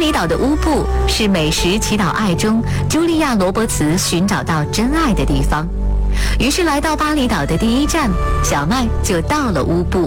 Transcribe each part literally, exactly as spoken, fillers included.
厘岛的乌布是美食祈祷爱中茱莉亚·罗伯茨寻找到真爱的地方。于是来到巴厘岛的第一站，小麦就到了乌布。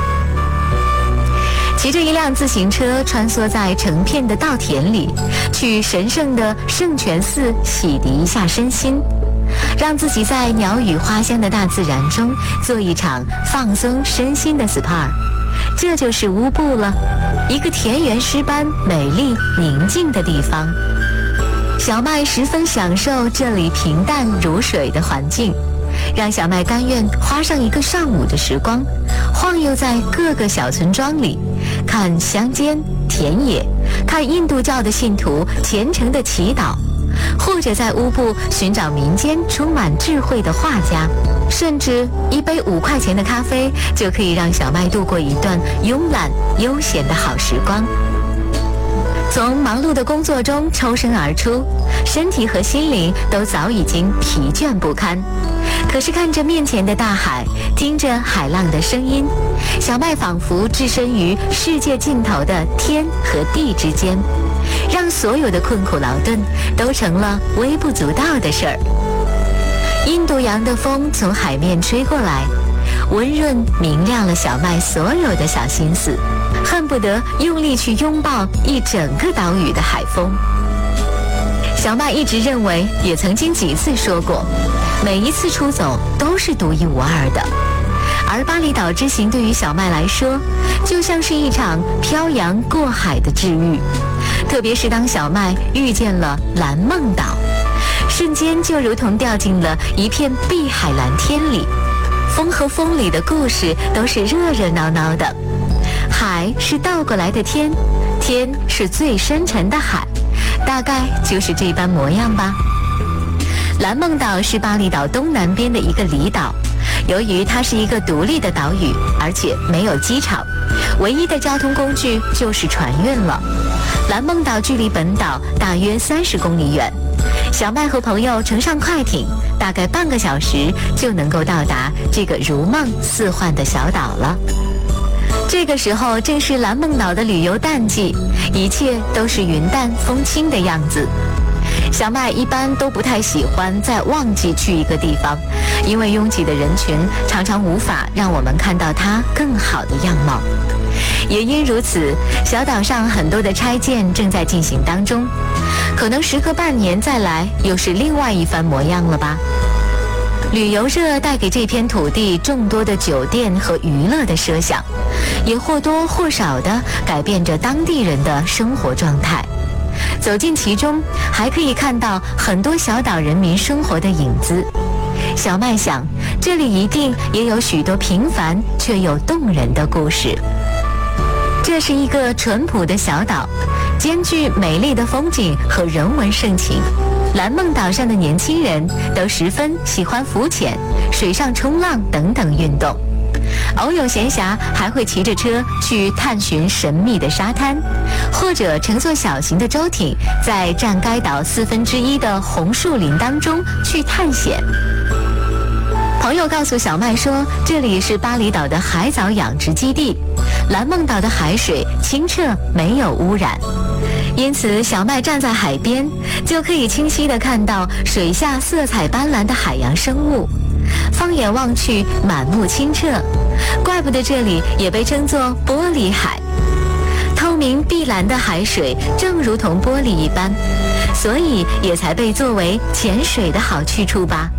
骑着一辆自行车穿梭在成片的稻田里，去神圣的圣泉寺洗涤一下身心，让自己在鸟语花香的大自然中做一场放松身心的 S P A。 这就是乌布了，一个田园诗般美丽宁静的地方。小麦十分享受这里平淡如水的环境，让小麦甘愿花上一个上午的时光，晃悠在各个小村庄里，看乡间田野，看印度教的信徒虔诚的祈祷，或者在乌布寻找民间充满智慧的画家，甚至一杯五块钱的咖啡就可以让小麦度过一段慵懒悠闲的好时光。从忙碌的工作中抽身而出，身体和心灵都早已经疲倦不堪。可是看着面前的大海，听着海浪的声音，小麦仿佛置身于世界尽头的天和地之间，让所有的困苦劳顿都成了微不足道的事儿。印度洋的风从海面吹过来，温润明亮了小麦所有的小心思，恨不得用力去拥抱一整个岛屿的海风。小麦一直认为，也曾经几次说过，每一次出走都是独一无二的。而巴厘岛之行对于小麦来说，就像是一场漂洋过海的治愈。特别是当小麦遇见了蓝梦岛，瞬间就如同掉进了一片碧海蓝天里。风和风里的故事都是热热闹闹的，海是倒过来的天，天是最深沉的海，大概就是这般模样吧。蓝梦岛是巴厘岛东南边的一个离岛，由于它是一个独立的岛屿，而且没有机场，唯一的交通工具就是船运了。蓝梦岛距离本岛大约三十公里远，小麦和朋友乘上快艇，大概半个小时就能够到达这个如梦似幻的小岛了。这个时候正是蓝梦岛的旅游淡季，一切都是云淡风轻的样子。小麦一般都不太喜欢在旺季去一个地方，因为拥挤的人群常常无法让我们看到它更好的样貌。也因如此，小岛上很多的拆建正在进行当中，可能时隔半年再来，又是另外一番模样了吧。旅游热带给这片土地众多的酒店和娱乐的设想，也或多或少地改变着当地人的生活状态。走进其中，还可以看到很多小岛人民生活的影子。小麦想，这里一定也有许多平凡却又动人的故事。这是一个淳朴的小岛，兼具美丽的风景和人文盛情。蓝梦岛上的年轻人都十分喜欢浮潜、水上冲浪等等运动，偶有闲暇还会骑着车去探寻神秘的沙滩，或者乘坐小型的舟艇，在占该岛四分之一的红树林当中去探险。朋友告诉小麦说，这里是巴厘岛的海藻养殖基地，蓝梦岛的海水清澈没有污染，因此小麦站在海边就可以清晰地看到水下色彩斑斓的海洋生物，放眼望去满目清澈，怪不得这里也被称作玻璃海。透明碧蓝的海水正如同玻璃一般，所以也才被作为潜水的好去处吧。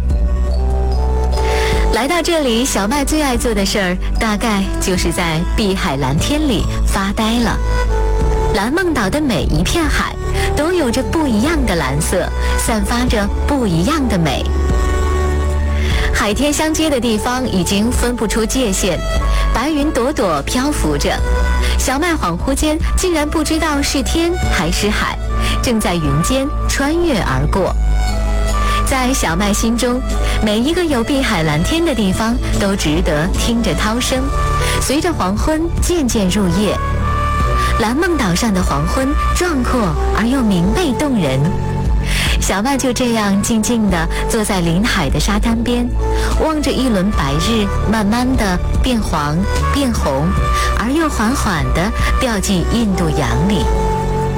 来到这里，小麦最爱做的事儿大概就是在碧海蓝天里发呆了。蓝梦岛的每一片海都有着不一样的蓝色，散发着不一样的美。海天相接的地方已经分不出界限，白云朵朵漂浮着，小麦恍惚间竟然不知道是天还是海，正在云间穿越而过。在小麦心中，每一个有碧海蓝天的地方都值得听着涛声，随着黄昏渐渐入夜。蓝梦岛上的黄昏壮阔而又明媚动人，小麦就这样静静地坐在临海的沙滩边，望着一轮白日慢慢地变黄变红，而又缓缓地掉进印度洋里。